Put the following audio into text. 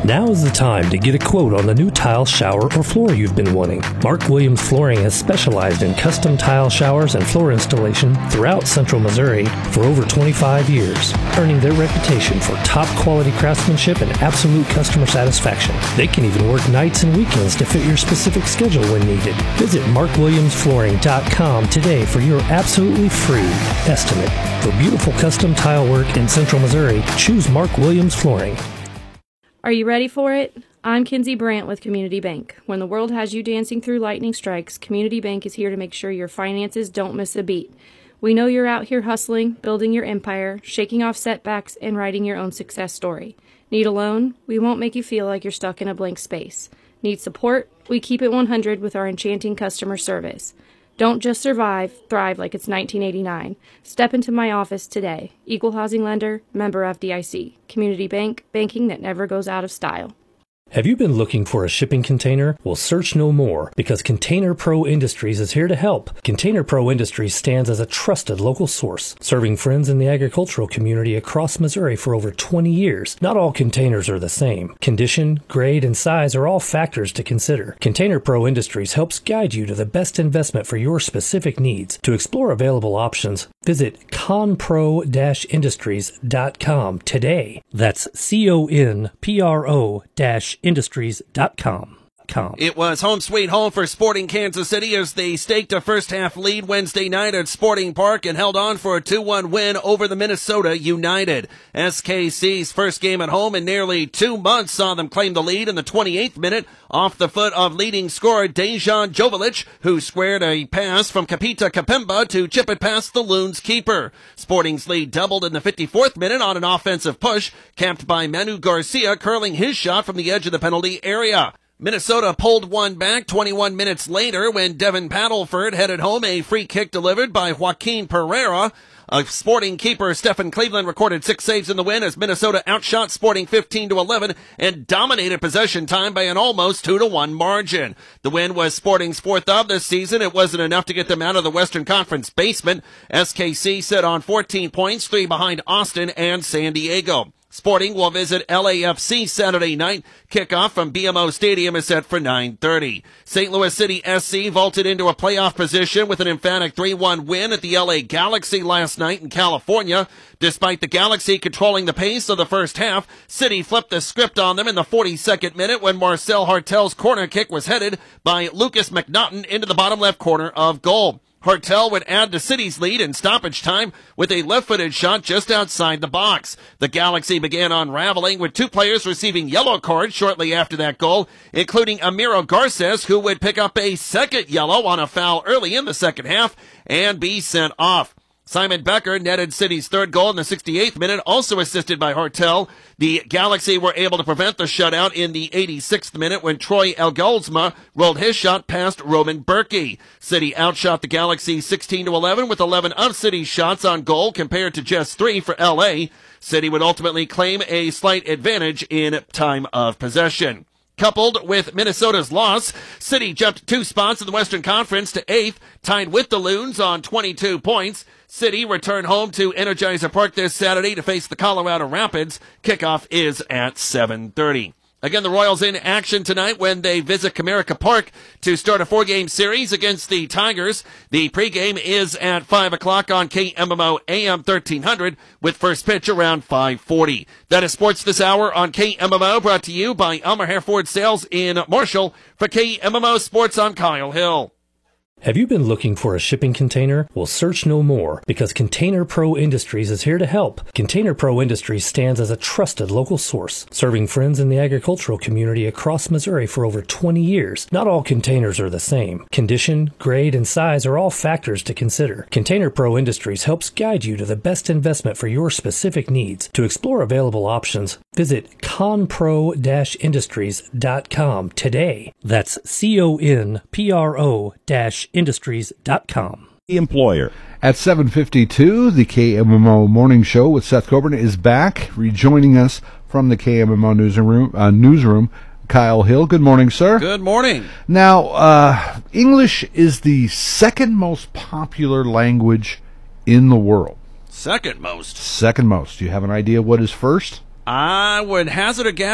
Now is the time to get a quote on the new tile, shower, or floor you've been wanting. Mark Williams Flooring has specialized in custom tile showers and floor installation throughout Central Missouri for over 25 years, earning their reputation for top quality craftsmanship and absolute customer satisfaction. They can even work nights and weekends to fit your specific schedule when needed. Visit markwilliamsflooring.com today for your absolutely free estimate. For beautiful custom tile work in Central Missouri, choose Mark Williams Flooring. Are you ready for it? I'm Kinsey Brandt with Community Bank. When the world has you dancing through lightning strikes, Community Bank is here to make sure your finances don't miss a beat. We know you're out here hustling, building your empire, shaking off setbacks, and writing your own success story. Need a loan? We won't make you feel like you're stuck in a blank space. Need support? We keep it 100 with our enchanting customer service. Don't just survive, thrive like it's 1989. Step into my office today. Equal housing lender, member FDIC. Community Bank, banking that never goes out of style. Have you been looking for a shipping container? Well, search no more, because Container Pro Industries is here to help. Container Pro Industries stands as a trusted local source, serving friends in the agricultural community across Missouri for over 20 years. Not all containers are the same. Condition, grade, and size are all factors to consider. Container Pro Industries helps guide you to the best investment for your specific needs. To explore available options, visit conpro-industries.com today. That's CONPRO-industries.com. It was home sweet home for Sporting Kansas City as they staked a first-half lead Wednesday night at Sporting Park and held on for a 2-1 win over the Minnesota United. SKC's first game at home in nearly 2 months saw them claim the lead in the 28th minute off the foot of leading scorer Dejan Joveljic, who squared a pass from Kapita Kapemba to chip it past the Loons keeper. Sporting's lead doubled in the 54th minute on an offensive push, capped by Manu Garcia curling his shot from the edge of the penalty area. Minnesota pulled one back 21 minutes later when Devin Paddleford headed home a free kick delivered by Joaquin Pereira. Sporting keeper Stephen Cleveland recorded 6 saves in the win as Minnesota outshot Sporting 15-11 and dominated possession time by an almost 2-1 margin. The win was Sporting's 4th of this season. It wasn't enough to get them out of the Western Conference basement. SKC set on 14 points, 3 behind Austin and San Diego. Sporting will visit LAFC Saturday night. Kickoff from BMO Stadium is set for 9:30. St. Louis City SC vaulted into a playoff position with an emphatic 3-1 win at the LA Galaxy last night in California. Despite the Galaxy controlling the pace of the first half, City flipped the script on them in the 42nd minute when Marcel Hartel's corner kick was headed by Lucas McNaughton into the bottom left corner of goal. Hartel would add to City's lead in stoppage time with a left-footed shot just outside the box. The Galaxy began unraveling with 2 players receiving yellow cards shortly after that goal, including Amiro Garces, who would pick up a second yellow on a foul early in the second half and be sent off. Simon Becker netted City's 3rd goal in the 68th minute, also assisted by Hartel. The Galaxy were able to prevent the shutout in the 86th minute when Troy Elgoldsma rolled his shot past Roman Berkey. City outshot the Galaxy 16-11 with 11 of City's shots on goal compared to just 3 for LA. City would ultimately claim a slight advantage in time of possession. Coupled with Minnesota's loss, City jumped 2 spots in the Western Conference to 8th, tied with the Loons on 22 points. City returned home to Energizer Park this Saturday to face the Colorado Rapids. Kickoff is at 7:30. Again, the Royals in action tonight when they visit Comerica Park to start a 4-game series against the Tigers. The pregame is at 5 o'clock on KMMO AM 1300 with first pitch around 5:40. That is sports this hour on KMMO, brought to you by Elmer Hereford Sales in Marshall. For KMMO Sports, I'm Kyle Hill. Have you been looking for a shipping container? Well, search no more, because Container Pro Industries is here to help. Container Pro Industries stands as a trusted local source, serving friends in the agricultural community across Missouri for over 20 years. Not all containers are the same. Condition, grade, and size are all factors to consider. Container Pro Industries helps guide you to the best investment for your specific needs. To explore available options, visit conpro-industries.com today. That's CONPRO-industries.com. The employer. At 7:52, the KMMO Morning Show with Seth Coburn is back. Rejoining us from the KMMO newsroom, Kyle Hill. Good morning, sir. Good morning. Now, English is the 2nd most popular language in the world. Second most. Second most. Do you have an idea what is first? I would hazard a guess.